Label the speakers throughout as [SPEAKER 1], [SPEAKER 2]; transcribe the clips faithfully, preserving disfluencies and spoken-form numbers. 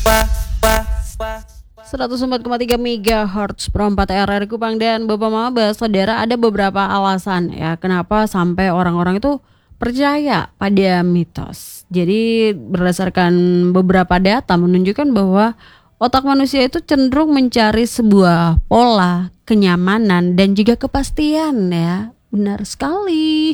[SPEAKER 1] seratus empat koma tiga megahertz per empat R R I Kupang. Dan Bapak Mama, Saudara, ada beberapa alasan ya kenapa sampai orang-orang itu percaya pada mitos. Jadi berdasarkan beberapa data menunjukkan bahwa otak manusia itu cenderung mencari sebuah pola, kenyamanan, dan juga kepastian ya. Benar sekali.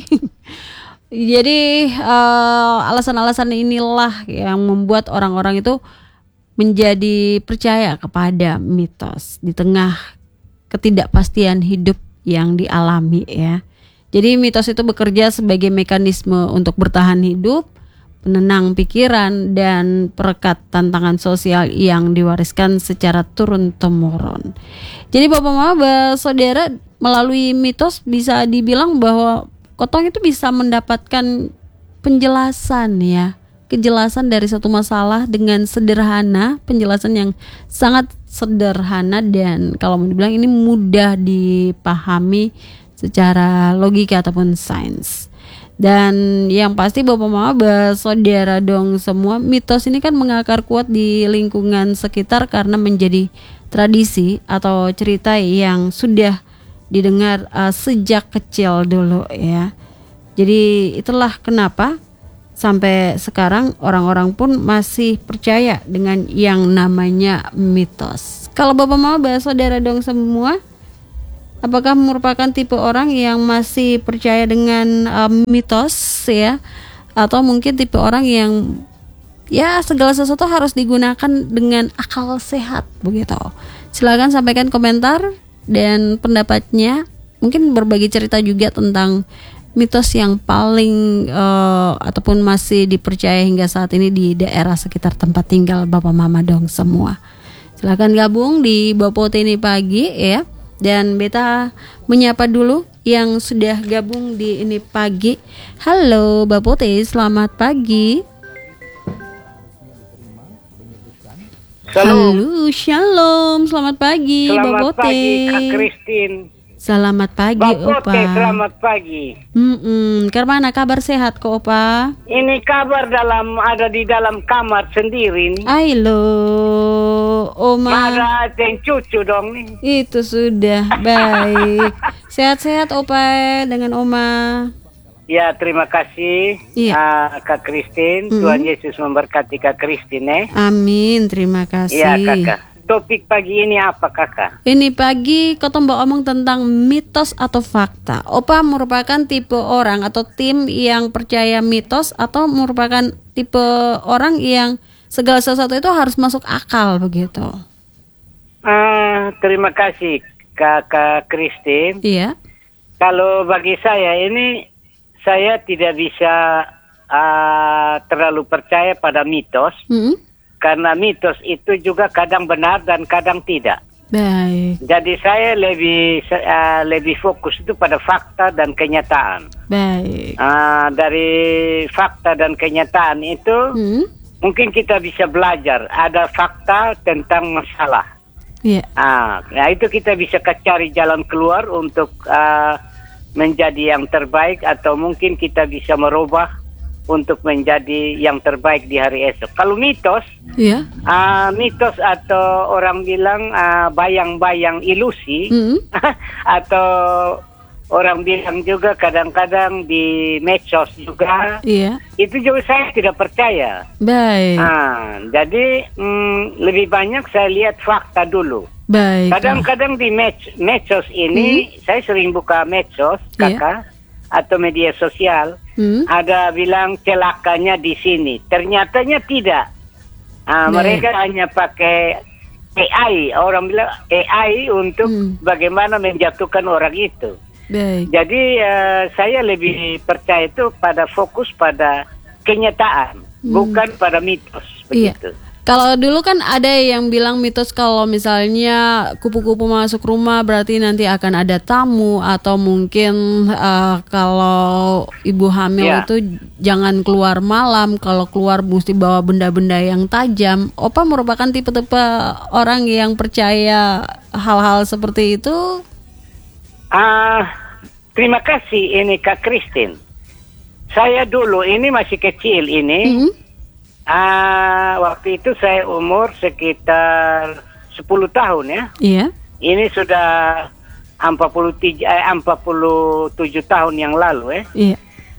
[SPEAKER 1] Jadi uh, alasan-alasan inilah yang membuat orang-orang itu menjadi percaya kepada mitos di tengah ketidakpastian hidup yang dialami ya. Jadi mitos itu bekerja sebagai mekanisme untuk bertahan hidup, penenang pikiran, dan perekat tantangan sosial yang diwariskan secara turun-temurun. Jadi Bapak Mama, Saudara, melalui mitos bisa dibilang bahwa Kotong itu bisa mendapatkan penjelasan ya. Kejelasan dari satu masalah dengan sederhana, penjelasan yang sangat sederhana dan kalau mau dibilang ini mudah dipahami secara logika ataupun sains. Dan yang pasti Bapak Mama, Saudara dong semua, mitos ini kan mengakar kuat di lingkungan sekitar karena menjadi tradisi atau cerita yang sudah didengar uh, sejak kecil dulu ya. Jadi itulah kenapa sampai sekarang orang-orang pun masih percaya dengan yang namanya mitos. Kalau Bapak Mama, Saudara dong semua, apakah merupakan tipe orang yang masih percaya dengan uh, mitos ya, atau mungkin tipe orang yang ya segala sesuatu harus digunakan dengan akal sehat begitu? Silakan sampaikan komentar dan pendapatnya. Mungkin berbagi cerita juga tentang mitos yang paling uh, ataupun masih dipercaya hingga saat ini di daerah sekitar tempat tinggal Bapak Mama dong semua. Silakan gabung di Bopote ini pagi ya. Dan beta menyapa dulu yang sudah gabung di ini pagi. Halo Bopote, selamat pagi.
[SPEAKER 2] Shalom.
[SPEAKER 1] Halo, shalom, selamat pagi
[SPEAKER 2] Selamat
[SPEAKER 1] Bopote.
[SPEAKER 2] pagi Kak Christine.
[SPEAKER 1] Selamat pagi
[SPEAKER 2] Bopote,
[SPEAKER 1] Opa.
[SPEAKER 2] selamat pagi.
[SPEAKER 1] Mm-mm. Karena kabar sehat kok Opa?
[SPEAKER 2] Ini kabar dalam ada di dalam kamar sendiri nih.
[SPEAKER 1] Ailo, Oma.
[SPEAKER 2] Ada yang cucu dong nih.
[SPEAKER 1] Itu sudah baik. Sehat-sehat Opa dengan Oma.
[SPEAKER 2] Ya, terima kasih
[SPEAKER 1] Iya.
[SPEAKER 2] uh, Kak Christine.
[SPEAKER 1] Mm-hmm.
[SPEAKER 2] Tuhan Yesus memberkati Kak Christine. Eh.
[SPEAKER 1] Amin, terima kasih.
[SPEAKER 2] Iya Kakak. Topik pagi ini apa Kakak?
[SPEAKER 1] Ini pagi Kota Mbak omong tentang mitos atau fakta. Opa merupakan tipe orang atau tim yang percaya mitos atau merupakan tipe orang yang segala sesuatu itu harus masuk akal begitu?
[SPEAKER 2] Uh, terima kasih Kakak Christine.
[SPEAKER 1] Iya.
[SPEAKER 2] Kalau bagi saya ini, saya tidak bisa uh, terlalu percaya pada mitos.
[SPEAKER 1] Mm-hmm.
[SPEAKER 2] Karena mitos itu juga kadang benar dan kadang tidak.
[SPEAKER 1] Baik.
[SPEAKER 2] Jadi saya lebih uh, lebih fokus itu pada fakta dan kenyataan.
[SPEAKER 1] Baik.
[SPEAKER 2] Uh, dari fakta dan kenyataan itu
[SPEAKER 1] Hmm.
[SPEAKER 2] mungkin kita bisa belajar. Ada fakta tentang masalah.
[SPEAKER 1] Iya.
[SPEAKER 2] Uh, nah itu kita bisa cari jalan keluar untuk uh, menjadi yang terbaik atau mungkin kita bisa merubah untuk menjadi yang terbaik di hari esok. Kalau mitos,
[SPEAKER 1] Iya.
[SPEAKER 2] uh, mitos atau orang bilang uh, bayang-bayang ilusi,
[SPEAKER 1] Hmm.
[SPEAKER 2] atau orang bilang juga kadang-kadang di medsos juga,
[SPEAKER 1] Iya.
[SPEAKER 2] itu juga saya tidak percaya.
[SPEAKER 1] Baik.
[SPEAKER 2] Uh, jadi mm, lebih banyak saya lihat fakta dulu.
[SPEAKER 1] Baik.
[SPEAKER 2] Kadang-kadang di med- medsos ini, hmm. saya sering buka medsos, kakak, atau media sosial, hmm. ada bilang celakanya di sini. Ternyatanya tidak. Uh, mereka hanya pakai A I, orang bilang A I untuk hmm. bagaimana menjatuhkan orang itu.
[SPEAKER 1] Baik.
[SPEAKER 2] Jadi uh, saya lebih percaya itu pada fokus pada kenyataan, hmm. bukan pada mitos. Begitu.
[SPEAKER 1] Iya. Kalau dulu kan ada yang bilang mitos kalau misalnya kupu-kupu masuk rumah berarti nanti akan ada tamu, atau mungkin uh, kalau ibu hamil
[SPEAKER 2] ya.
[SPEAKER 1] itu jangan keluar malam, kalau keluar mesti bawa benda-benda yang tajam. Opa merupakan tipe-tipe orang yang percaya hal-hal seperti itu?
[SPEAKER 2] Ah, terima kasih ini Kak Christine. Saya dulu ini masih kecil ini. Mm-hmm. Uh, waktu itu saya umur sekitar sepuluh tahun ya.
[SPEAKER 1] Iya.
[SPEAKER 2] Ini sudah empat puluh tiga, eh, empat puluh tujuh tahun yang lalu ya.
[SPEAKER 1] Iya.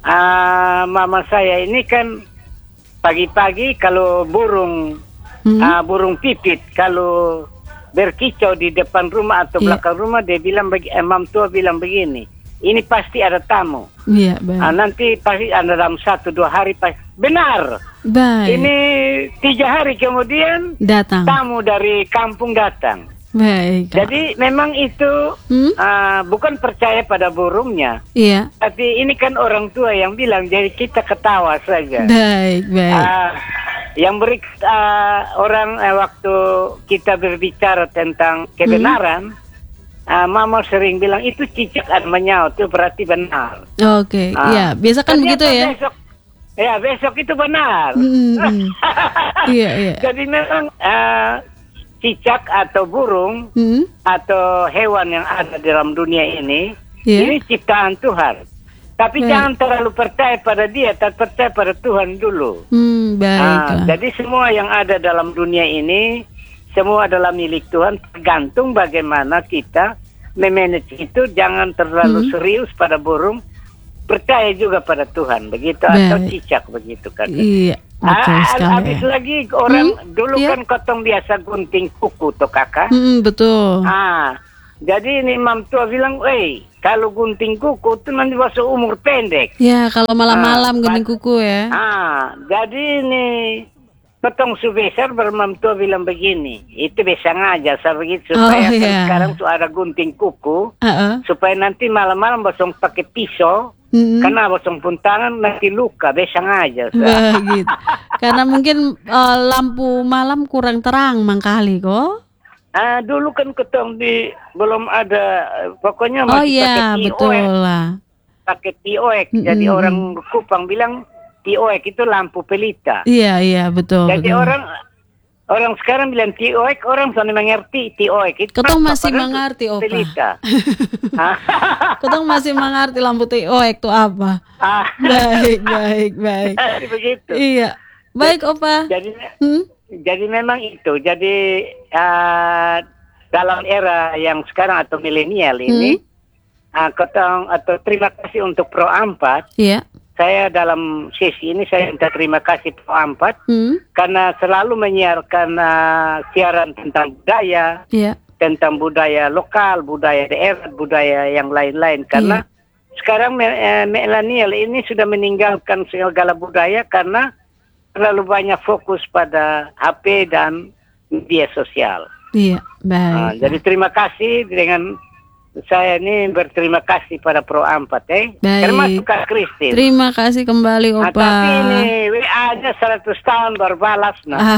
[SPEAKER 2] Uh, mama saya ini kan pagi-pagi kalau burung hmm. uh, burung pipit kalau berkicau di depan rumah atau
[SPEAKER 1] iya.
[SPEAKER 2] belakang rumah, dia bilang bagi eh, mam tua bilang begini, ini pasti ada tamu.
[SPEAKER 1] Iya, baik.
[SPEAKER 2] Uh, nanti pasti ada dalam satu dua hari pasti benar.
[SPEAKER 1] Baik.
[SPEAKER 2] Ini tiga hari kemudian
[SPEAKER 1] datang
[SPEAKER 2] tamu dari kampung datang.
[SPEAKER 1] Baik.
[SPEAKER 2] Jadi memang itu hmm? uh, bukan percaya pada burungnya.
[SPEAKER 1] Iya.
[SPEAKER 2] Tapi ini kan orang tua yang bilang, jadi kita ketawa saja.
[SPEAKER 1] Baik, baik.
[SPEAKER 2] Uh, yang beri uh, orang uh, waktu kita berbicara tentang kebenaran, hmm? uh, mama sering bilang itu cicak dan menyaut, itu berarti benar.
[SPEAKER 1] Oke, okay. uh, iya. Biasa kan begitu ya.
[SPEAKER 2] Besok, ya besok itu benar.
[SPEAKER 1] Hmm. Iya, iya.
[SPEAKER 2] Jadi memang uh, cicak atau burung hmm? atau hewan yang ada dalam dunia ini, yeah. ini ciptaan Tuhan. Tapi baik. Jangan terlalu percaya pada dia, tapi percaya pada Tuhan dulu.
[SPEAKER 1] Hmm, baik.
[SPEAKER 2] Nah, jadi semua yang ada dalam dunia ini, semua adalah milik Tuhan. Tergantung bagaimana kita memanage itu. Jangan terlalu hmm? serius pada burung, percaya juga pada Tuhan, begitu. Baik. Atau cicak begitu kan.
[SPEAKER 1] Iya.
[SPEAKER 2] Ah, habis lagi orang hmm, dulu iya. kan kotong biasa gunting kuku tuh kakak.
[SPEAKER 1] Hmm, betul.
[SPEAKER 2] Ah, jadi ini mam tua bilang, "Weh, kalau gunting kuku itu nanti masuk umur pendek."
[SPEAKER 1] Ya, kalau malam-malam ah, gunting kuku ya.
[SPEAKER 2] Ah, jadi ini kotong subesar bermam tua bilang begini, itu bisa ngajar begitu supaya
[SPEAKER 1] oh,
[SPEAKER 2] kan
[SPEAKER 1] yeah.
[SPEAKER 2] sekarang tuh ada gunting kuku,
[SPEAKER 1] uh-uh.
[SPEAKER 2] supaya nanti malam-malam bosong pakai pisau. Mm-hmm. Karena bosong pun tangan nanti luka, besang aja.
[SPEAKER 1] Begitu. Karena mungkin uh, lampu malam kurang terang mangkali kok.
[SPEAKER 2] Ah, dulu kan ketong di belum ada, pokoknya
[SPEAKER 1] oh,
[SPEAKER 2] masih
[SPEAKER 1] iya,
[SPEAKER 2] pakai
[SPEAKER 1] betul lah.
[SPEAKER 2] Pakai tioek. Mm-hmm. Jadi orang Kupang bilang tioek itu lampu pelita.
[SPEAKER 1] Iya iya betul.
[SPEAKER 2] Jadi betul. orang orang sekarang bilang tioek, orang sudah mengerti tioek.
[SPEAKER 1] Ketong masih mengerti opa.
[SPEAKER 2] Pelita.
[SPEAKER 1] Ketong masih mengerti lampu tioek itu apa?
[SPEAKER 2] Ah.
[SPEAKER 1] Baik baik baik.
[SPEAKER 2] Begitu.
[SPEAKER 1] Iya. Baik opa.
[SPEAKER 2] Jadi
[SPEAKER 1] hmm?
[SPEAKER 2] jadi memang itu. Jadi uh, dalam era yang sekarang atau milenial ini, hmm? uh, ketong atau terima kasih untuk Pro Ampat.
[SPEAKER 1] Iya.
[SPEAKER 2] Saya dalam sesi ini saya minta terima kasih Pro Ampat hmm? karena selalu menyiarkan uh, siaran tentang budaya,
[SPEAKER 1] yeah.
[SPEAKER 2] tentang budaya lokal, budaya daerah, budaya yang lain-lain. Karena yeah. sekarang milenial ini sudah meninggalkan segala budaya karena terlalu banyak fokus pada H P dan media sosial.
[SPEAKER 1] Iya, yeah, baik.
[SPEAKER 2] Nah, jadi terima kasih dengan saya ini berterima kasih pada Pro Ampat eh. Termasuk Kak Kristin.
[SPEAKER 1] Terima kasih kembali Opa.
[SPEAKER 2] Nah, tapi ini W A-nya seratus tahun baru balas nah.
[SPEAKER 1] Ah.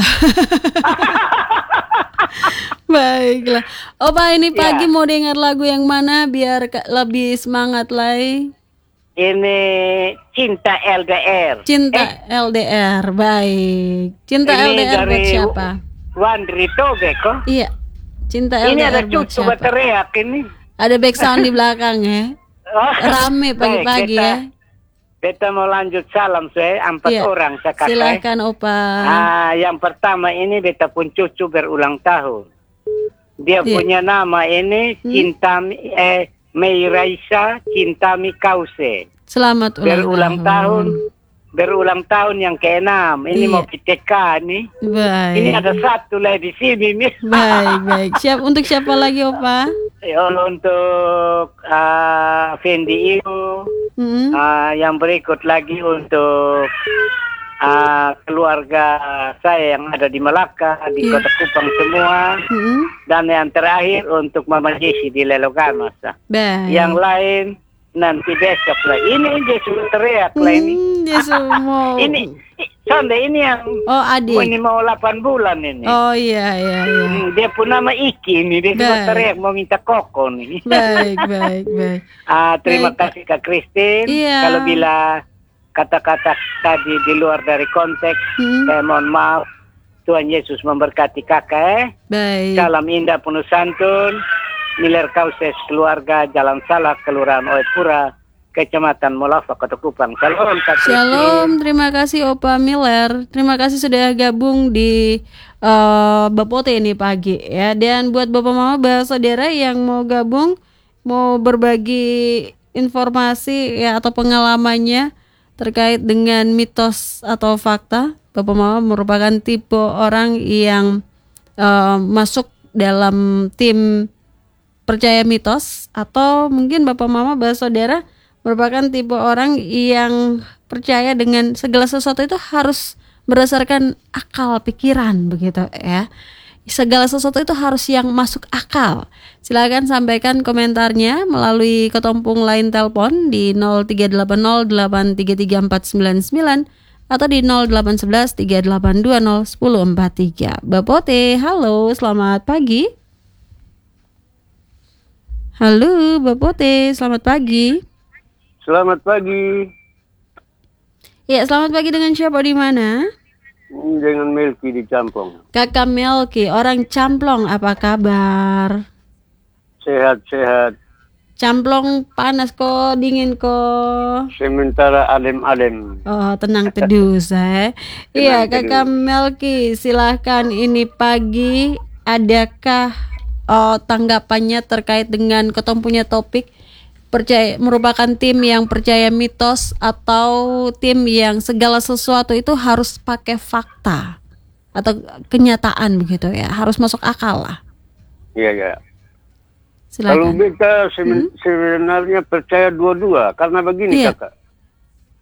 [SPEAKER 1] Baiklah. Opa ini pagi ya. Mau dengar lagu yang mana biar lebih semangat lagi?
[SPEAKER 2] Ini Cinta L D R.
[SPEAKER 1] Cinta eh. L D R. Baik. Cinta
[SPEAKER 2] ini
[SPEAKER 1] L D R buat siapa?
[SPEAKER 2] Wandri Toge kok.
[SPEAKER 1] Iya. Cinta L D R.
[SPEAKER 2] Ini ada
[SPEAKER 1] buat
[SPEAKER 2] cucu
[SPEAKER 1] siapa?
[SPEAKER 2] Teriak ini.
[SPEAKER 1] Ada back sound di belakang ya. Oh, rame pagi-pagi ya.
[SPEAKER 2] Kita mau lanjut salam saya empat
[SPEAKER 1] ya.
[SPEAKER 2] orang saya kata.
[SPEAKER 1] Silakan Opa.
[SPEAKER 2] Ah, yang pertama ini beta pun cucu berulang tahun. Dia ya. punya nama ini hmm? Cinta eh Mei Raisa Cintami Kause.
[SPEAKER 1] Selamat ulang
[SPEAKER 2] berulang tahun. tahun. Berulang tahun yang keenam. Ini iya. mau P T K nih.
[SPEAKER 1] Baik.
[SPEAKER 2] Ini ada satu lah di sini nih.
[SPEAKER 1] Baik, baik. Siap untuk siapa lagi, Opa?
[SPEAKER 2] Ya, untuk uh, Fendi Iu. Mm-hmm. Uh, yang berikut lagi untuk uh, keluarga saya yang ada di Melaka, di yeah. Kota Kupang semua. Mm-hmm. Dan yang terakhir untuk Mama Jesi di Lelogamas.
[SPEAKER 1] Baik.
[SPEAKER 2] Yang lain nanti besok lah. Ini dia sudah teriak lah ini.
[SPEAKER 1] Hmm, dia semua.
[SPEAKER 2] ini Sonde ini yang
[SPEAKER 1] oh adik.
[SPEAKER 2] Ini mau delapan bulan ini.
[SPEAKER 1] Oh iya iya iya.
[SPEAKER 2] Hmm, dia pun nama Iki ini. Dia sudah teriak mau minta koko nih.
[SPEAKER 1] Baik baik baik.
[SPEAKER 2] Ah, terima
[SPEAKER 1] baik,
[SPEAKER 2] kasih Kak Kristin.
[SPEAKER 1] Iya.
[SPEAKER 2] Kalau bila kata-kata tadi di luar dari konteks, hmm. saya mohon maaf. Tuhan Yesus memberkati kakak eh.
[SPEAKER 1] Baik.
[SPEAKER 2] Salam indah penuh santun. Miler Kauses keluarga Jalan Salak Kelurahan Oepura Kecamatan Molafak, Kota Kupang. Shalom, Kak Christine.
[SPEAKER 1] Shalom, terima kasih Opa Miller. Terima kasih sudah gabung di uh, Bapote ini pagi ya. Dan buat Bapak Mama Saudara yang mau gabung, mau berbagi informasi ya atau pengalamannya terkait dengan mitos atau fakta, Bapak Mama merupakan tipe orang yang uh, masuk dalam tim percaya mitos, atau mungkin Bapak Mama Saudara merupakan tipe orang yang percaya dengan segala sesuatu itu harus berdasarkan akal pikiran begitu ya. Segala sesuatu itu harus yang masuk akal. Silakan sampaikan komentarnya melalui ketumpung line telepon di nol tiga delapan nol delapan tiga tiga empat sembilan sembilan atau di nol delapan satu satu tiga delapan dua nol satu nol empat tiga. Bapote, halo, selamat pagi. Halo Bapote, selamat pagi.
[SPEAKER 2] Selamat pagi.
[SPEAKER 1] Ya, selamat pagi, dengan siapa di mana?
[SPEAKER 2] Dengan Melki di Camplong.
[SPEAKER 1] Kakak Melki, orang Camplong, apa kabar?
[SPEAKER 2] Sehat-sehat.
[SPEAKER 1] Camplong panas kok, dingin kok?
[SPEAKER 2] Sementara adem-adem.
[SPEAKER 1] Oh, tenang teduh saya. Iya, Kakak Melki, silahkan ini pagi. Adakah oh, tanggapannya terkait dengan ketemu punya topik percaya merupakan tim yang percaya mitos atau tim yang segala sesuatu itu harus pakai fakta atau kenyataan begitu ya, harus masuk akal lah.
[SPEAKER 2] Iya ya.
[SPEAKER 1] Silakan.
[SPEAKER 2] Kalau kita se- hmm? sebenarnya percaya dua-dua karena begini
[SPEAKER 1] iya.
[SPEAKER 2] kakak.